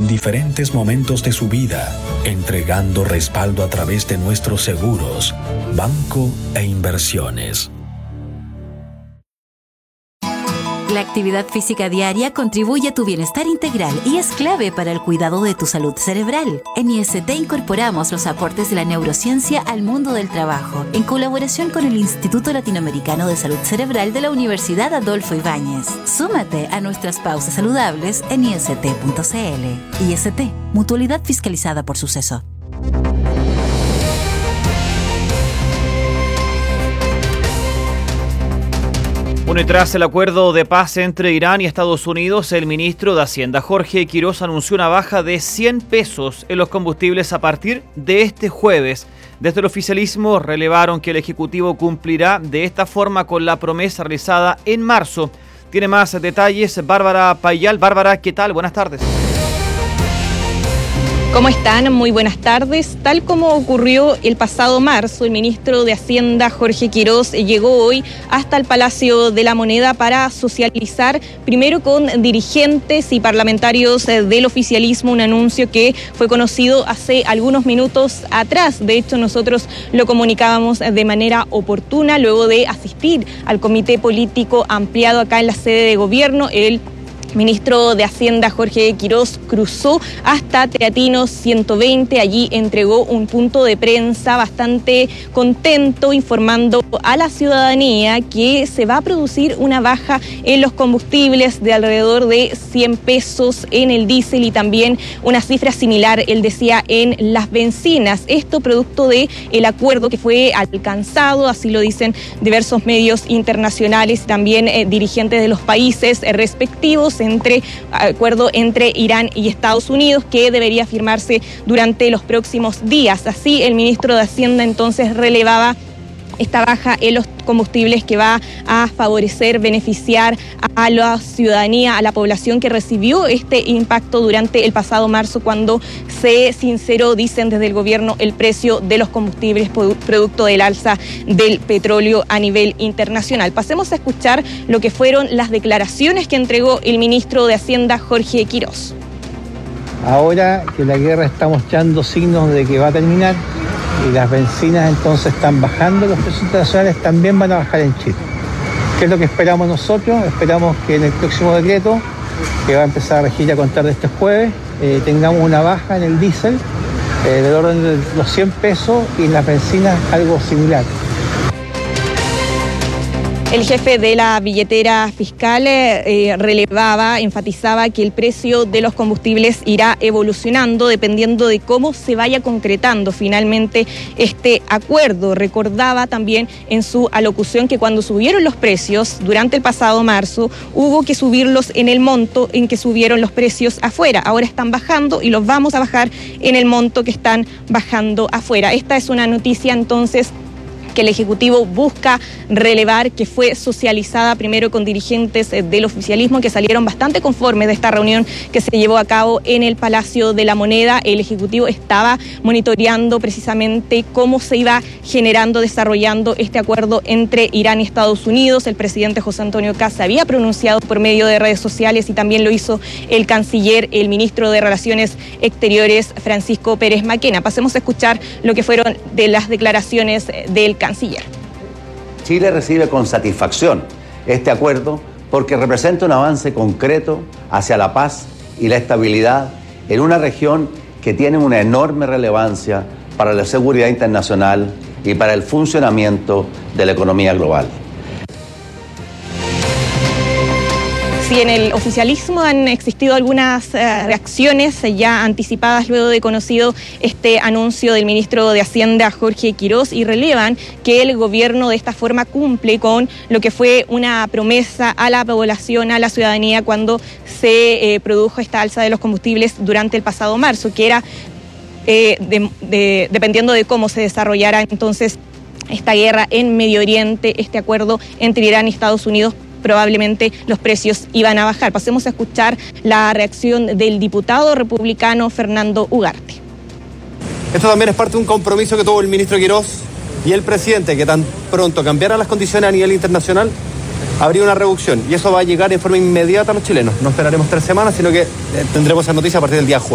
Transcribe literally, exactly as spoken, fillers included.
en diferentes momentos de su vida, entregando respaldo a través de nuestros seguros, banco e inversiones. La actividad física diaria contribuye a tu bienestar integral y es clave para el cuidado de tu salud cerebral. En I S T incorporamos los aportes de la neurociencia al mundo del trabajo, en colaboración con el Instituto Latinoamericano de Salud Cerebral de la Universidad Adolfo Ibáñez. Súmate a nuestras pausas saludables en I S T punto C L. I S T, mutualidad fiscalizada por Suceso. Bueno, y tras el acuerdo de paz entre Irán y Estados Unidos, el ministro de Hacienda, Jorge Quiroz, anunció una baja de cien pesos en los combustibles a partir de este jueves. Desde el oficialismo relevaron que el Ejecutivo cumplirá de esta forma con la promesa realizada en marzo. Tiene más detalles Bárbara Payal. Bárbara, ¿qué tal? Buenas tardes. ¿Cómo están? Muy buenas tardes. Tal como ocurrió el pasado marzo, el ministro de Hacienda, Jorge Quiroz, llegó hoy hasta el Palacio de la Moneda para socializar primero con dirigentes y parlamentarios del oficialismo, un anuncio que fue conocido hace algunos minutos atrás. De hecho, nosotros lo comunicábamos de manera oportuna luego de asistir al comité político ampliado acá en la sede de gobierno. El ministro de Hacienda, Jorge Quiroz, cruzó hasta Teatinos ciento veinte. Allí entregó un punto de prensa bastante contento, informando a la ciudadanía que se va a producir una baja en los combustibles de alrededor de cien pesos en el diésel y también una cifra similar, él decía, en las bencinas. Esto producto de el acuerdo que fue alcanzado, así lo dicen diversos medios internacionales y también eh, dirigentes de los países eh, respectivos, entre acuerdo entre Irán y Estados Unidos, que debería firmarse durante los próximos días. Así, el ministro de Hacienda entonces relevaba esta baja en los combustibles que va a favorecer, beneficiar a la ciudadanía, a la población que recibió este impacto durante el pasado marzo, cuando se sinceró, dicen desde el gobierno, el precio de los combustibles producto del alza del petróleo a nivel internacional. Pasemos a escuchar lo que fueron las declaraciones que entregó el ministro de Hacienda, Jorge Quiroz. Ahora que la guerra está mostrando signos de que va a terminar y las bencinas entonces están bajando, los precios internacionales también van a bajar en Chile. ¿Qué es lo que esperamos nosotros? Esperamos que en el próximo decreto, que va a empezar a regir a contar de este jueves, eh, tengamos una baja en el diésel eh, del orden de los cien pesos y en las bencinas algo similar. El jefe de la billetera fiscal eh, relevaba, enfatizaba que el precio de los combustibles irá evolucionando dependiendo de cómo se vaya concretando finalmente este acuerdo. Recordaba también en su alocución que cuando subieron los precios durante el pasado marzo, hubo que subirlos en el monto en que subieron los precios afuera. Ahora están bajando y los vamos a bajar en el monto que están bajando afuera. Esta es una noticia entonces que el Ejecutivo busca relevar, que fue socializada primero con dirigentes del oficialismo que salieron bastante conformes de esta reunión que se llevó a cabo en el Palacio de la Moneda. El Ejecutivo estaba monitoreando precisamente cómo se iba generando, desarrollando este acuerdo entre Irán y Estados Unidos. El presidente José Antonio Kast se había pronunciado por medio de redes sociales y también lo hizo el canciller, el ministro de Relaciones Exteriores, Francisco Pérez Maquena. Pasemos a escuchar lo que fueron de las declaraciones del canciller. Chile recibe con satisfacción este acuerdo porque representa un avance concreto hacia la paz y la estabilidad en una región que tiene una enorme relevancia para la seguridad internacional y para el funcionamiento de la economía global. Sí, en el oficialismo han existido algunas eh, reacciones ya anticipadas luego de conocido este anuncio del ministro de Hacienda, Jorge Quiroz, y relevan que el gobierno de esta forma cumple con lo que fue una promesa a la población, a la ciudadanía, cuando se eh, produjo esta alza de los combustibles durante el pasado marzo, que era eh, de, de, dependiendo de cómo se desarrollara entonces esta guerra en Medio Oriente, este acuerdo entre Irán y Estados Unidos, probablemente los precios iban a bajar. Pasemos a escuchar la reacción del diputado republicano Fernando Ugarte. Esto también es parte de un compromiso que tuvo el ministro Quiroz y el presidente, que tan pronto cambiaran las condiciones a nivel internacional, habría una reducción, y eso va a llegar en forma inmediata a los chilenos. No esperaremos tres semanas, sino que tendremos esa noticia a partir del día jueves.